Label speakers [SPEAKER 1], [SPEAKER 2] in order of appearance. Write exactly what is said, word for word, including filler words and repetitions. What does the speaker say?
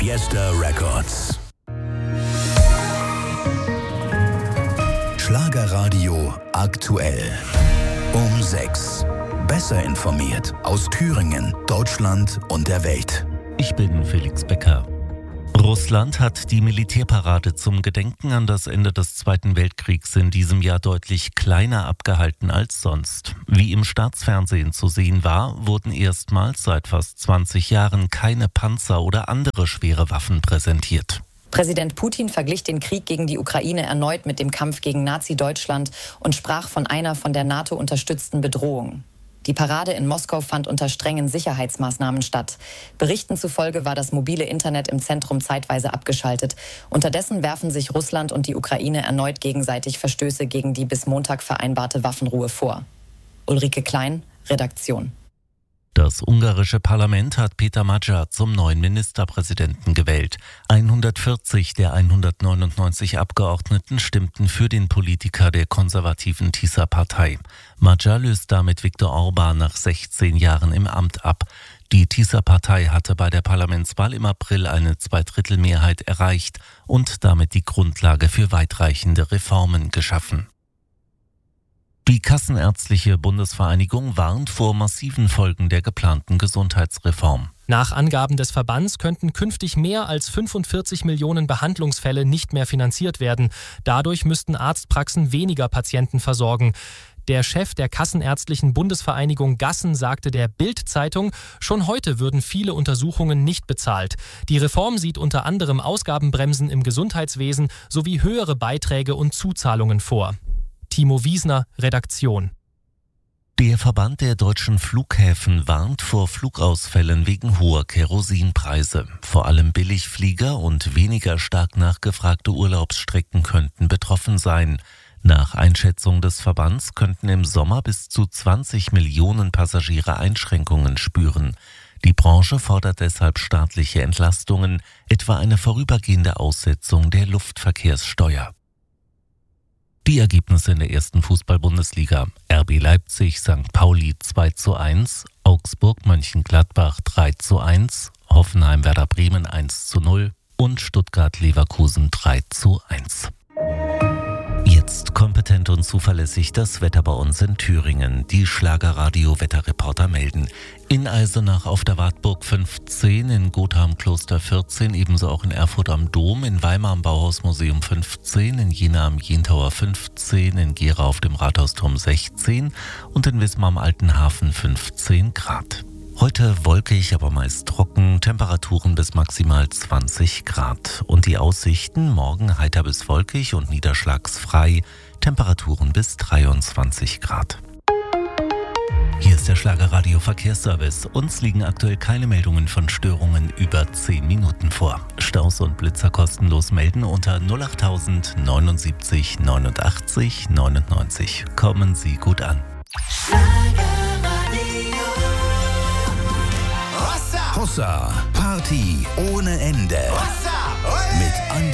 [SPEAKER 1] Fiesta Records. Schlagerradio aktuell. Um sechs. Besser informiert aus Thüringen, Deutschland und der Welt.
[SPEAKER 2] Ich bin Felix Becker. Russland hat die Militärparade zum Gedenken an das Ende des Zweiten Weltkriegs in diesem Jahr deutlich kleiner abgehalten als sonst. Wie im Staatsfernsehen zu sehen war, wurden erstmals seit fast zwanzig Jahren keine Panzer oder andere schwere Waffen präsentiert.
[SPEAKER 3] Präsident Putin verglich den Krieg gegen die Ukraine erneut mit dem Kampf gegen Nazi-Deutschland und sprach von einer von der NATO unterstützten Bedrohung. Die Parade in Moskau fand unter strengen Sicherheitsmaßnahmen statt. Berichten zufolge war das mobile Internet im Zentrum zeitweise abgeschaltet. Unterdessen werfen sich Russland und die Ukraine erneut gegenseitig Verstöße gegen die bis Montag vereinbarte Waffenruhe vor. Ulrike Klein, Redaktion.
[SPEAKER 2] Das ungarische Parlament hat Peter Magyar zum neuen Ministerpräsidenten gewählt. hundertvierzig der hundertneunundneunzig Abgeordneten stimmten für den Politiker der konservativen Tisza-Partei. Magyar löst damit Viktor Orbán nach sechzehn Jahren im Amt ab. Die Tisza-Partei hatte bei der Parlamentswahl im April eine Zweidrittelmehrheit erreicht und damit die Grundlage für weitreichende Reformen geschaffen. Die Kassenärztliche Bundesvereinigung warnt vor massiven Folgen der geplanten Gesundheitsreform.
[SPEAKER 4] Nach Angaben des Verbands könnten künftig mehr als fünfundvierzig Millionen Behandlungsfälle nicht mehr finanziert werden. Dadurch müssten Arztpraxen weniger Patienten versorgen. Der Chef der Kassenärztlichen Bundesvereinigung Gassen sagte der Bild-Zeitung, schon heute würden viele Untersuchungen nicht bezahlt. Die Reform sieht unter anderem Ausgabenbremsen im Gesundheitswesen sowie höhere Beiträge und Zuzahlungen vor. Timo Wiesner, Redaktion.
[SPEAKER 2] Der Verband der deutschen Flughäfen warnt vor Flugausfällen wegen hoher Kerosinpreise. Vor allem Billigflieger und weniger stark nachgefragte Urlaubsstrecken könnten betroffen sein. Nach Einschätzung des Verbands könnten im Sommer bis zu zwanzig Millionen Passagiere Einschränkungen spüren. Die Branche fordert deshalb staatliche Entlastungen, etwa eine vorübergehende Aussetzung der Luftverkehrssteuer. Die Ergebnisse in der ersten Fußball-Bundesliga: R B Leipzig, Sankt Pauli zwei zu eins, Augsburg Mönchengladbach drei zu eins, Hoffenheim Werder Bremen eins zu null und Stuttgart Leverkusen drei zu eins. Jetzt kompetent und zuverlässig das Wetter bei uns in Thüringen. Die Schlagerradio-Wetterreporter melden: in Eisenach auf der Wartburg fünfzehn, in Gotha am Kloster vierzehn, ebenso auch in Erfurt am Dom, in Weimar am Bauhausmuseum fünfzehn, in Jena am Jentauer fünfzehn, in Gera auf dem Rathausturm sechzehn und in Wismar am Alten Hafen fünfzehn Grad. Heute wolkig, aber meist trocken, Temperaturen bis maximal zwanzig Grad. Und die Aussichten: morgen heiter bis wolkig und niederschlagsfrei, Temperaturen bis dreiundzwanzig Grad. Hier ist der Schlagerradio Verkehrsservice. Uns liegen aktuell keine Meldungen von Störungen über zehn Minuten vor. Staus und Blitzer kostenlos melden unter null acht neunundsiebzig neunundachtzig neunundneunzig. Kommen Sie gut an.
[SPEAKER 1] Hossa, Party ohne Ende. Mit Andi